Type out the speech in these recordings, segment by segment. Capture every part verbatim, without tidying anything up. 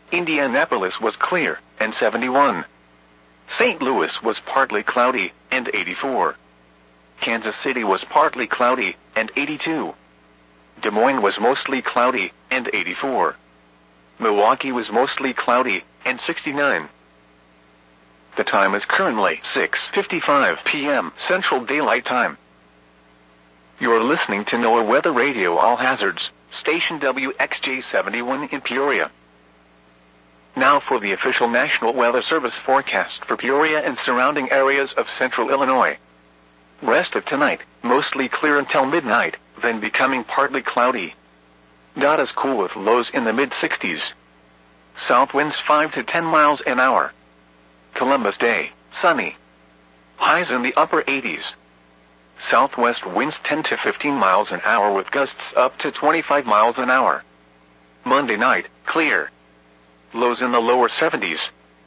Indianapolis was clear, and seventy-one. Saint Louis was partly cloudy, and eighty-four. Kansas City was partly cloudy, and eighty-two. Des Moines was mostly cloudy, and eighty-four. Milwaukee was mostly cloudy, and sixty-nine. The time is currently six fifty-five p m Central Daylight Time. You're listening to NOAA Weather Radio All Hazards, station W X J seventy-one in Peoria. Now for the official National Weather Service forecast for Peoria and surrounding areas of central Illinois. Rest of tonight, mostly clear until midnight, then becoming partly cloudy. Not as cool with lows in the mid-sixties. South winds five to ten miles an hour. Columbus Day, sunny. Highs in the upper eighties. Southwest winds ten to fifteen miles an hour with gusts up to twenty-five miles an hour. Monday night, clear. Lows in the lower seventies.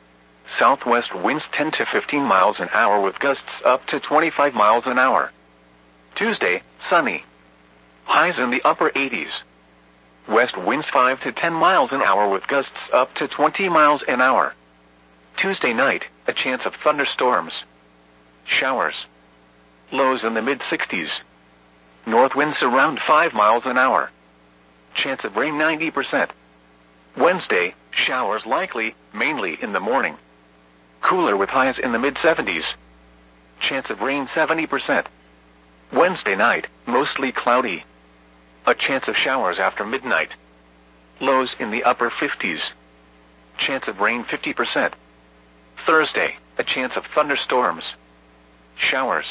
Southwest winds ten to fifteen miles an hour with gusts up to twenty-five miles an hour. Tuesday, sunny. Highs in the upper eighties. West winds five to ten miles an hour with gusts up to twenty miles an hour. Tuesday night, a chance of thunderstorms. Showers. Lows in the mid-sixties. North winds around five miles an hour. Chance of rain ninety percent. Wednesday, showers likely, mainly in the morning. Cooler with highs in the mid-seventies. Chance of rain seventy percent. Wednesday night, mostly cloudy. A chance of showers after midnight. Lows in the upper fifties. Chance of rain fifty percent. Thursday, a chance of thunderstorms. Showers.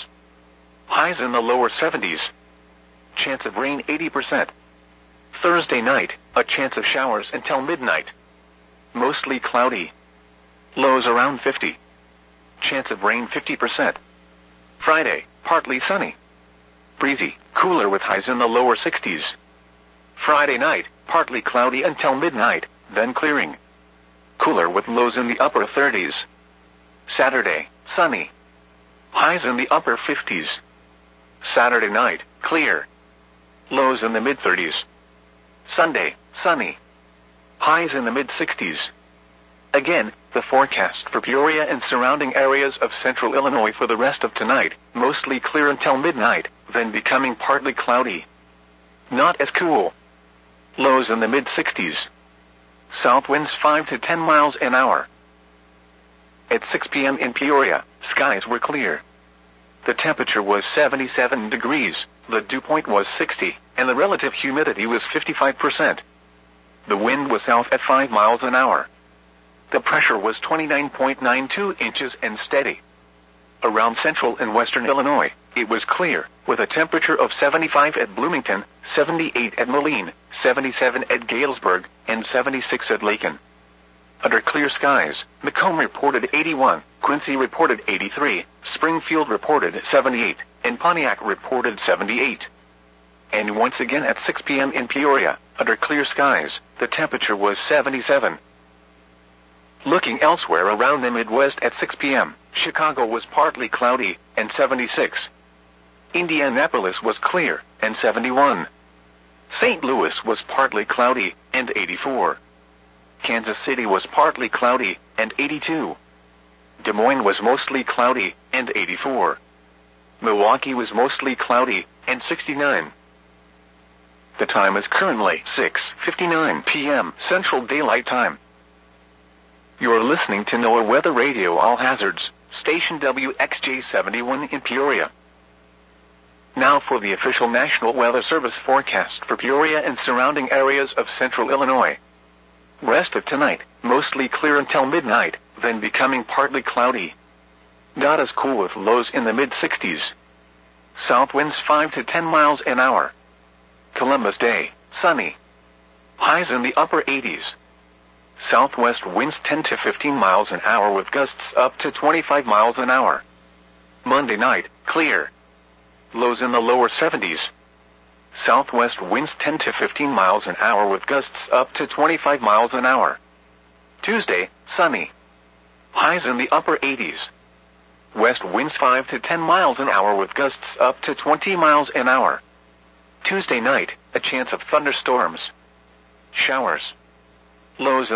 Highs in the lower seventies. Chance of rain eighty percent. Thursday night, a chance of showers until midnight. Mostly cloudy. Lows around fifty. Chance of rain fifty percent. Friday, partly sunny. Breezy, cooler with highs in the lower sixties. Friday night, partly cloudy until midnight, then clearing. Cooler with lows in the upper thirties. Saturday, sunny. Highs in the upper fifties. Saturday night, clear. Lows in the mid-thirties. Sunday, sunny. Highs in the mid-sixties. Again, the forecast for Peoria and surrounding areas of central Illinois for the rest of tonight, mostly clear until midnight, then becoming partly cloudy. Not as cool. Lows in the mid-sixties. South winds five to ten miles an hour. At six p m in Peoria, skies were clear. The temperature was seventy-seven degrees, the dew point was sixty, and the relative humidity was fifty-five percent. The wind was south at five miles an hour. The pressure was twenty-nine point nine two inches and steady. Around central and western Illinois, it was clear, with a temperature of seventy-five at Bloomington, seventy-eight at Moline, seventy-seven at Galesburg, and seventy-six at Lakin. Under clear skies, Macomb reported eighty-one, Quincy reported eighty-three, Springfield reported seventy-eight, and Pontiac reported seventy-eight. And once again at six p m in Peoria, under clear skies, the temperature was seventy-seven. Looking elsewhere around the Midwest at six p m, Chicago was partly cloudy, and seventy-six. Indianapolis was clear, and seventy-one. Saint Louis was partly cloudy, and eighty-four. Kansas City was partly cloudy, and eighty-two. Des Moines was mostly cloudy, and eighty-four. Milwaukee was mostly cloudy, and sixty-nine. The time is currently six fifty-nine p m Central Daylight Time. You're listening to NOAA Weather Radio All Hazards, station W X J seventy-one in Peoria. Now for the official National Weather Service forecast for Peoria and surrounding areas of central Illinois. Rest of tonight, mostly clear until midnight, then becoming partly cloudy. Not as cool with lows in the mid-sixties. South winds five to ten miles an hour. Columbus Day, sunny. Highs in the upper eighties. Southwest winds ten to fifteen miles an hour with gusts up to twenty-five miles an hour. Monday night, clear. Lows in the lower seventies. Southwest winds ten to fifteen miles an hour with gusts up to twenty-five miles an hour. Tuesday, sunny. Highs in the upper eighties. West winds five to ten miles an hour with gusts up to twenty miles an hour. Tuesday night, a chance of thunderstorms. Showers. Lows